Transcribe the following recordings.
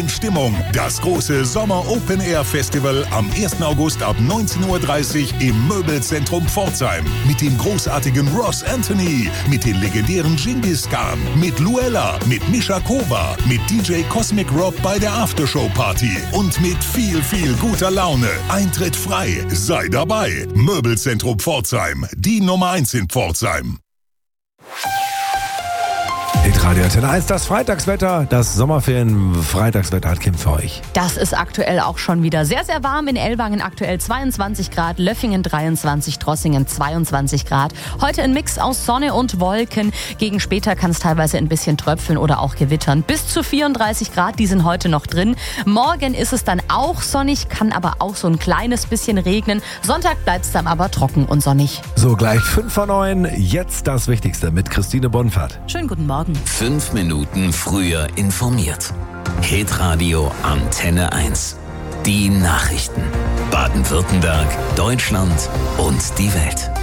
Stimmung. Das große Sommer Open Air Festival am 1. August ab 19:30 Uhr im Möbelzentrum Pforzheim. Mit dem großartigen Ross Anthony, mit den legendären Genghis Khan, mit Luella, mit Misha Kova, mit DJ Cosmic Rob bei der Aftershow-Party und mit viel, viel guter Laune. Eintritt frei. Sei dabei. Möbelzentrum Pforzheim. Die Nummer 1 in Pforzheim. Hitradio Antenne 1, das Freitagswetter, das Sommerferien-Freitagswetter hat Kim für euch. Das ist aktuell auch schon wieder sehr, sehr warm. In Ellwangen aktuell 22 Grad, Löffingen 23, Drossingen 22 Grad. Heute ein Mix aus Sonne und Wolken. Gegen später kann es teilweise ein bisschen tröpfeln oder auch gewittern. Bis zu 34 Grad, die sind heute noch drin. Morgen ist es dann auch sonnig, kann aber auch so ein kleines bisschen regnen. Sonntag bleibt es dann aber trocken und sonnig. So, gleich 5 vor 9, jetzt das Wichtigste mit Christine Bonfahrt. Schönen guten Morgen. 5 Minuten früher informiert. Hitradio Antenne 1. Die Nachrichten. Baden-Württemberg, Deutschland und die Welt.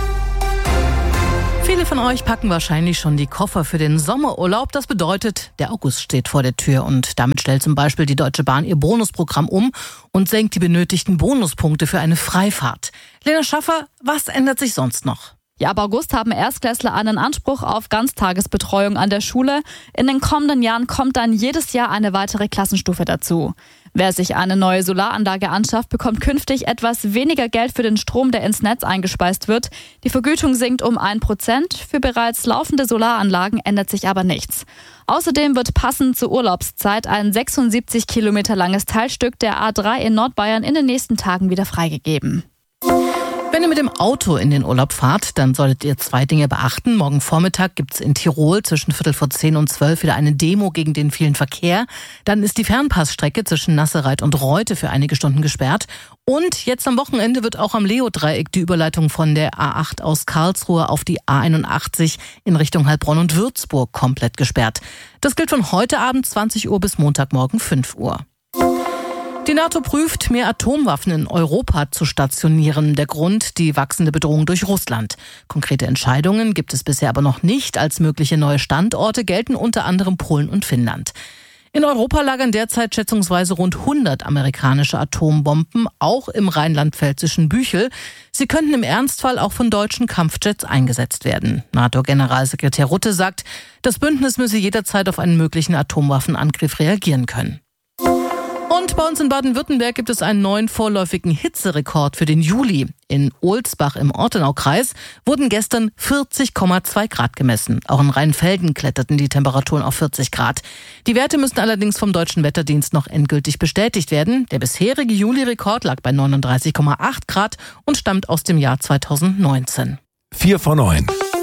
Viele von euch packen wahrscheinlich schon die Koffer für den Sommerurlaub. Das bedeutet, der August steht vor der Tür und damit stellt zum Beispiel die Deutsche Bahn ihr Bonusprogramm um und senkt die benötigten Bonuspunkte für eine Freifahrt. Lena Schaffer, was ändert sich sonst noch? Ja, ab August haben Erstklässler einen Anspruch auf Ganztagesbetreuung an der Schule. In den kommenden Jahren kommt dann jedes Jahr eine weitere Klassenstufe dazu. Wer sich eine neue Solaranlage anschafft, bekommt künftig etwas weniger Geld für den Strom, der ins Netz eingespeist wird. Die Vergütung sinkt um 1%. Für bereits laufende Solaranlagen ändert sich aber nichts. Außerdem wird passend zur Urlaubszeit ein 76 Kilometer langes Teilstück der A3 in Nordbayern in den nächsten Tagen wieder freigegeben. Wenn ihr mit dem Auto in den Urlaub fahrt, dann solltet ihr 2 Dinge beachten. Morgen Vormittag gibt's in Tirol zwischen 11:45 und 12 wieder eine Demo gegen den vielen Verkehr. Dann ist die Fernpassstrecke zwischen Nassereit und Reute für einige Stunden gesperrt. Und jetzt am Wochenende wird auch am Leo-Dreieck die Überleitung von der A8 aus Karlsruhe auf die A81 in Richtung Heilbronn und Würzburg komplett gesperrt. Das gilt von heute Abend 20 Uhr bis Montagmorgen 5 Uhr. Die NATO prüft, mehr Atomwaffen in Europa zu stationieren. Der Grund, die wachsende Bedrohung durch Russland. Konkrete Entscheidungen gibt es bisher aber noch nicht. Als mögliche neue Standorte gelten unter anderem Polen und Finnland. In Europa lagern derzeit schätzungsweise rund 100 amerikanische Atombomben, auch im rheinland-pfälzischen Büchel. Sie könnten im Ernstfall auch von deutschen Kampfjets eingesetzt werden. NATO-Generalsekretär Rutte sagt, das Bündnis müsse jederzeit auf einen möglichen Atomwaffenangriff reagieren können. Und bei uns in Baden-Württemberg gibt es einen neuen vorläufigen Hitzerekord für den Juli. In Ohlsbach im Ortenaukreis wurden gestern 40,2 Grad gemessen. Auch in Rheinfelden kletterten die Temperaturen auf 40 Grad. Die Werte müssen allerdings vom Deutschen Wetterdienst noch endgültig bestätigt werden. Der bisherige Juli-Rekord lag bei 39,8 Grad und stammt aus dem Jahr 2019. 4 vor 9.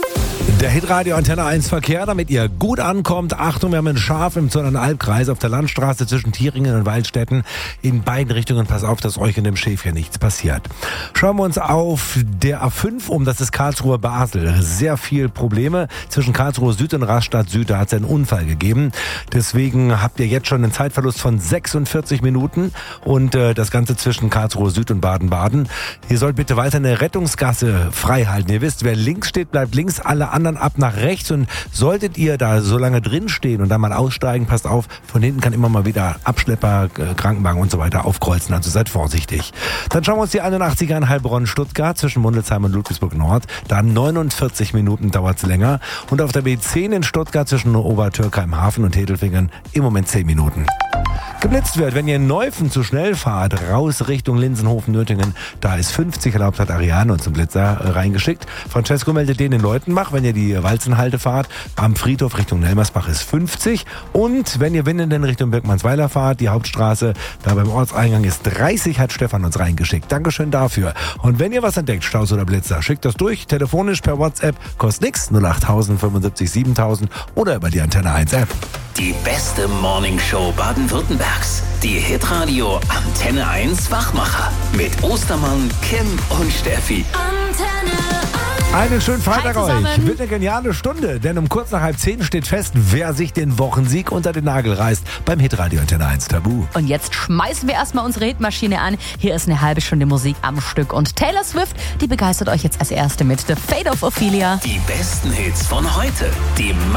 Der Hitradio Antenne 1 Verkehr, damit ihr gut ankommt. Achtung, wir haben ein Schaf im Zollernalbkreis auf der Landstraße zwischen Thieringen und Waldstätten. In beiden Richtungen, pass auf, dass euch in dem Schäfchen nichts passiert. Schauen wir uns auf der A5 um, das ist Karlsruhe-Basel. Sehr viel Probleme zwischen Karlsruhe Süd und Rastatt Süd, da hat es einen Unfall gegeben. Deswegen habt ihr jetzt schon einen Zeitverlust von 46 Minuten und das Ganze zwischen Karlsruhe Süd und Baden-Baden. Ihr sollt bitte weiter eine Rettungsgasse frei halten. Ihr wisst, wer links steht, bleibt links, alle anderen ab nach rechts und solltet ihr da so lange drin stehen und dann mal aussteigen, passt auf, von hinten kann immer mal wieder Abschlepper, Krankenwagen und so weiter aufkreuzen, also seid vorsichtig. Dann schauen wir uns die 81er an Heilbronn-Stuttgart zwischen Mundelsheim und Ludwigsburg Nord, da 49 Minuten dauert es länger und auf der B10 in Stuttgart zwischen Obertürkheim-Hafen und Hedelfingen im Moment 10 Minuten. Geblitzt wird, wenn ihr in Neufen zu schnell fahrt, raus Richtung Linsenhofen-Nürtingen, da ist 50 erlaubt, hat Ariane uns zum Blitzer reingeschickt. Francesco meldet den in Leutenbach, wenn ihr die Walzenhalte fahrt, am Friedhof Richtung Nelmersbach ist 50 und wenn ihr Winnenden Richtung Birkmannsweiler fahrt, die Hauptstraße, da beim Ortseingang ist 30, hat Stefan uns reingeschickt. Dankeschön dafür. Und wenn ihr was entdeckt, Staus oder Blitzer, schickt das durch, telefonisch per WhatsApp, kostet nix, 08000 75 7000 oder über die Antenne 1 App. Die beste Morningshow Baden-Württembergs. Die Hitradio Antenne 1 Wachmacher. Mit Ostermann, Kim und Steffi. Antenne 1. Einen schönen Freitag Hi euch. zusammen. Wird eine geniale Stunde, denn um kurz nach 9:30 steht fest, wer sich den Wochensieg unter den Nagel reißt beim Hitradio Antenne 1 Tabu. Und jetzt schmeißen wir erstmal unsere Hitmaschine an. Hier ist eine halbe Stunde Musik am Stück. Und Taylor Swift, die begeistert euch jetzt als Erste mit The Fate of Ophelia. Die besten Hits von heute. Die